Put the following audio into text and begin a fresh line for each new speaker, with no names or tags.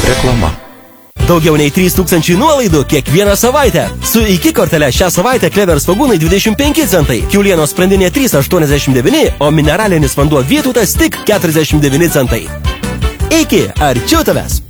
Reklama.
Daugiau nei 3000 nuolaidų kiekvieną savaitę. Su iki kortele šią savaitę Klever svogūnai 25 centai, kiaulienos sprandinė 3,89, o mineralinis vanduo Vytautas tik 49 centai. Iki, arčiau tavęs!